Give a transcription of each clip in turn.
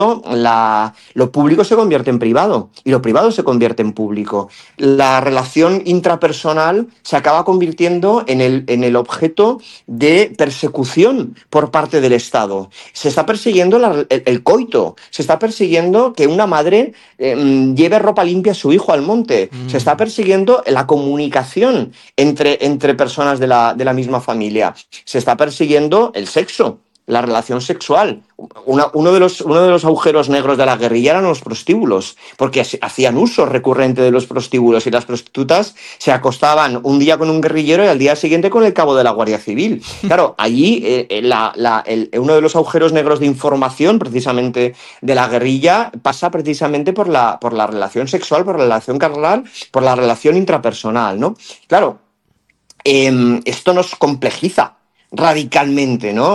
lo público se convierte en privado y lo privado se convierte en público. La relación intrapersonal se acaba convirtiendo en el objeto de persecución por parte del Estado. Se está persiguiendo el coito, se está persiguiendo que una madre lleve ropa limpia a su hijo al monte, se está persiguiendo la comunicación entre personas de la misma familia, se está persiguiendo el sexo, la relación sexual. Uno de los agujeros negros de la guerrilla eran los prostíbulos, porque hacían uso recurrente de los prostíbulos y las prostitutas se acostaban un día con un guerrillero y al día siguiente con el cabo de la Guardia Civil. Claro, allí uno de los agujeros negros de información precisamente de la guerrilla pasa precisamente por la relación sexual, por la relación carnal, por la relación intrapersonal, ¿no? Claro, esto nos complejiza radicalmente, ¿no?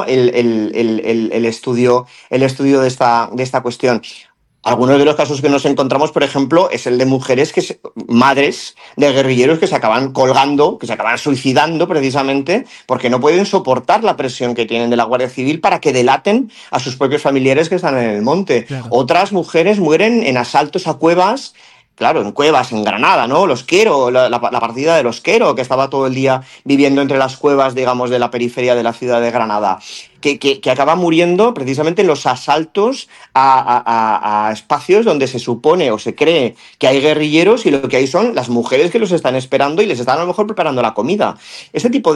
El estudio de esta cuestión. Algunos de los casos que nos encontramos, por ejemplo, es el de mujeres madres de guerrilleros que se acaban colgando, que se acaban suicidando precisamente porque no pueden soportar la presión que tienen de la Guardia Civil para que delaten a sus propios familiares que están en el monte. Claro. Otras mujeres mueren en asaltos a cuevas. Claro, en cuevas, en Granada, ¿no? Los Quero, la partida de los Quero, que estaba todo el día viviendo entre las cuevas, digamos, de la periferia de la ciudad de Granada, que acaba muriendo precisamente en los asaltos a espacios donde se supone o se cree que hay guerrilleros y lo que hay son las mujeres que los están esperando y les están a lo mejor preparando la comida. Ese tipo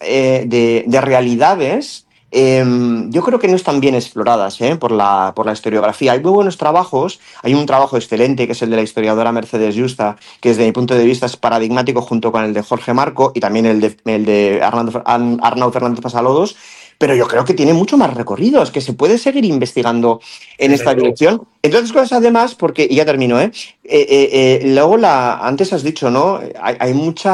de realidades. Yo creo que no están bien exploradas por la historiografía. Hay muy buenos trabajos, hay un trabajo excelente que es el de la historiadora Mercedes Justa, que desde mi punto de vista es paradigmático junto con el de Jorge Marco y también el de Arnau Fernández Pasalodos, pero yo creo que tiene mucho más recorrido, es que se puede seguir investigando en esta dirección. Entre otras cosas, además, porque, y ya termino, luego antes has dicho, ¿no? Hay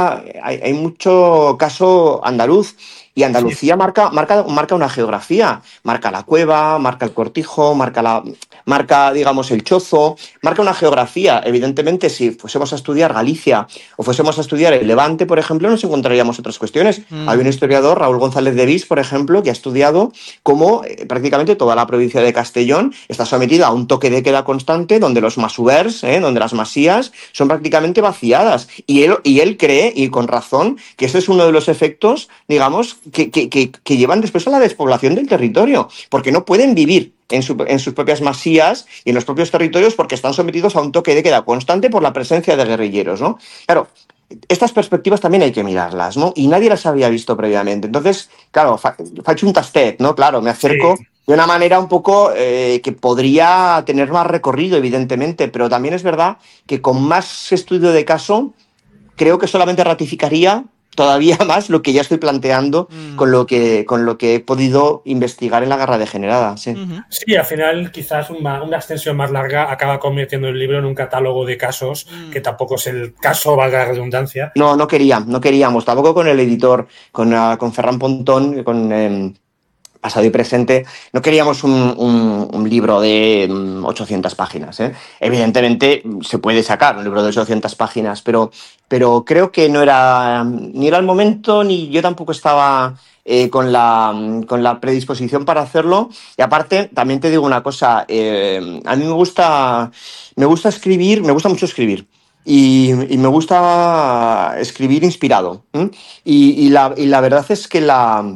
mucho caso andaluz. Y Andalucía marca una geografía, marca la cueva, marca el cortijo, marca, digamos, el chozo, marca una geografía. Evidentemente, si fuésemos a estudiar Galicia o fuésemos a estudiar el Levante, por ejemplo, nos encontraríamos otras cuestiones. Hay un historiador, Raúl González de Vis, por ejemplo, que ha estudiado cómo prácticamente toda la provincia de Castellón está sometida a un toque de queda constante donde los masovers, donde las masías son prácticamente vaciadas. Y él cree, y con razón, que ese es uno de los efectos, digamos, que llevan después a la despoblación del territorio, porque no pueden vivir en sus propias masías y en los propios territorios porque están sometidos a un toque de queda constante por la presencia de guerrilleros, ¿no? Claro, estas perspectivas también hay que mirarlas, ¿no? Y nadie las había visto previamente. Entonces, claro, faig un tastet, ¿no? Claro, me acerco de una manera un poco que podría tener más recorrido, evidentemente, pero también es verdad que con más estudio de caso creo que solamente ratificaría todavía más lo que ya estoy planteando con lo que he podido investigar en la guerra degenerada. Sí, sí, al final quizás una extensión más larga acaba convirtiendo el libro en un catálogo de casos, que tampoco es el caso, valga la redundancia. No queríamos, tampoco con el editor, con Ferran Pontón, con Pasado y Presente, no queríamos un libro de 800 páginas. Evidentemente se puede sacar un libro de 800 páginas, pero creo que ni era el momento, ni yo tampoco estaba con la predisposición para hacerlo. Y aparte, también te digo una cosa, a mí me gusta escribir, me gusta mucho escribir. Y me gusta escribir inspirado. Y la verdad es que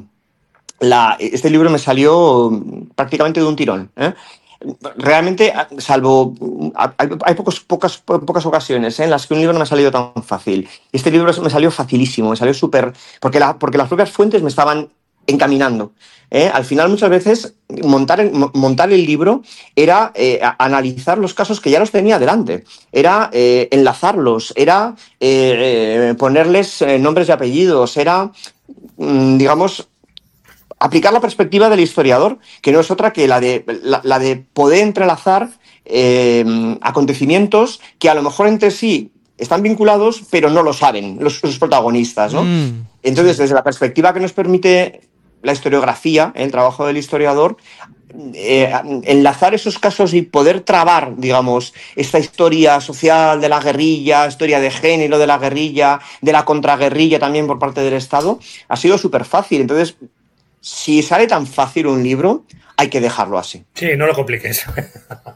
este libro me salió prácticamente de un tirón. Realmente, salvo hay pocas ocasiones en las que un libro no me ha salido tan fácil. Este libro me salió facilísimo, me salió súper. Porque las propias fuentes me estaban encaminando. Al final, muchas veces, montar el libro era analizar los casos que ya los tenía delante, era enlazarlos, era ponerles nombres y apellidos, era, digamos, aplicar la perspectiva del historiador, que no es otra que la de poder entrelazar acontecimientos que a lo mejor entre sí están vinculados, pero no lo saben los protagonistas, ¿no? Entonces, desde la perspectiva que nos permite la historiografía, el trabajo del historiador, enlazar esos casos y poder trabar, digamos, esta historia social de la guerrilla, historia de género de la guerrilla, de la contraguerrilla también por parte del Estado, ha sido súper fácil. Entonces, si sale tan fácil un libro, hay que dejarlo así. Sí, no lo compliques.